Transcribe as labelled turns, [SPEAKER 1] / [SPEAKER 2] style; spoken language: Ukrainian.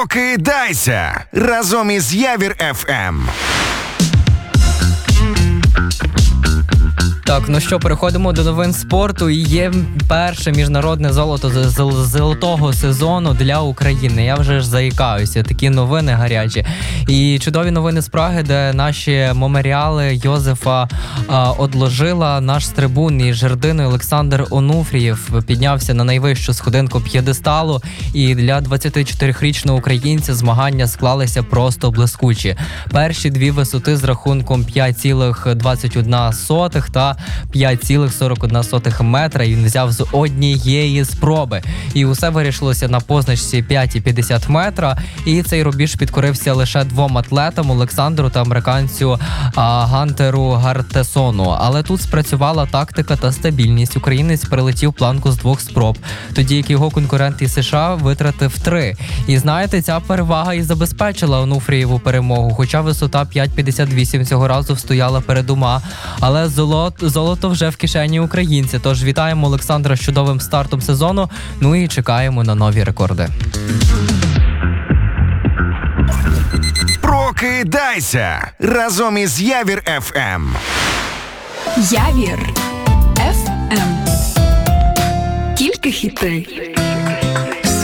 [SPEAKER 1] Прокидайся разом із Явір ФМ.
[SPEAKER 2] Так, ну що, переходимо до новин спорту. І є перше міжнародне золото золотого сезону для України. Я вже ж заїкаюся, такі новини гарячі. І чудові новини з Праги, де наші меморіали Йозефа одложила. Наш стрибун і жердиною Олександр Онуфрієв піднявся на найвищу сходинку п'єдесталу. І для 24-річного українця змагання склалися просто блискучі. Перші дві висоти з рахунком 5,21 та 5,41 метра він взяв з однієї спроби. І усе вирішилося на позначці 5,50 метра. І цей рубіж підкорився лише двом атлетам – Олександру та американцю Гантеру Гартесону. Але тут спрацювала тактика та стабільність. Українець перелетів планку з двох спроб, тоді як його конкурент із США витратив 3. І знаєте, ця перевага і забезпечила Онуфрієву перемогу. Хоча висота 5,58 цього разу стояла передома. Але золото вже в кишені українця. Тож вітаємо Олександра з чудовим стартом сезону. Ну і чекаємо на нові рекорди.
[SPEAKER 1] Прокидайся разом із Явір ФМ.
[SPEAKER 3] Явір ФМ. Тільки хіти.